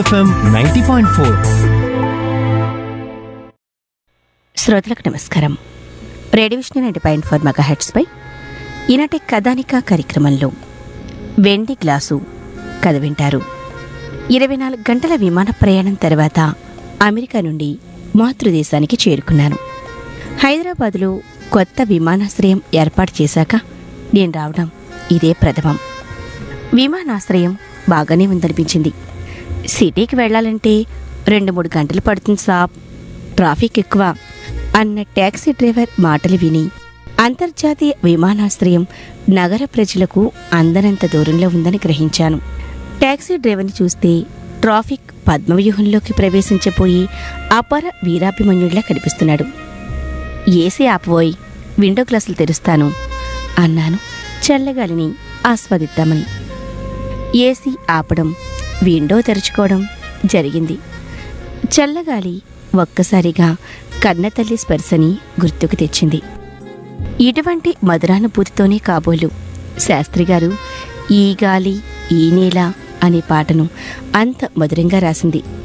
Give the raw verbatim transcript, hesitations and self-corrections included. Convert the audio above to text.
FM ninety point four. శ్రోతలకు నమస్కారం. Radio Vishnu ninety point four mega హెడ్స్పై ఈనాటి కథానిక కార్యక్రమంలో వెండి గ్లాసు కథ వింటారు. ఇరవై నాలుగు గంటల విమాన ప్రయాణం తర్వాత అమెరికా నుండి మాతృదేశానికి చేరుకున్నాను. హైదరాబాదులో కొత్త విమానాశ్రయం ఏర్పాటు చేశాక నేను రావడం ఇదే ప్రథమం. విమానాశ్రయం బాగానే ఉందనిపించింది. సిటీకి వెళ్ళాలంటే రెండు మూడు గంటలు పడుతుంది సాబ్, ట్రాఫిక్ ఎక్కువ అన్న ట్యాక్సీ డ్రైవర్ మాటలు విని అంతర్జాతీయ విమానాశ్రయం నగర ప్రజలకు అందనంత దూరంలో ఉందని గ్రహించాను. ట్యాక్సీ డ్రైవర్ని చూస్తే ట్రాఫిక్ పద్మవ్యూహంలోకి ప్రవేశించబోయి అపర వీరాభిమన్యుడిలా కనిపిస్తున్నాడు. ఏసీ ఆపబోయి, విండో గ్లాసులు తెరుస్తాను అన్నాను చల్లగాలిని ఆస్వాదిద్దామని. ఏసీ ఆపడం, విండో తెరుచుకోవడం జరిగింది. చల్లగాలి ఒక్కసారిగా కన్నతల్లి స్పర్శని గుర్తుకు తెచ్చింది. ఇటువంటి మధురానుభూతితోనే కాబోలు శాస్త్రిగారు ఈ గాలి ఈ నేల అనే పాటను అంత మధురంగా రాసింది.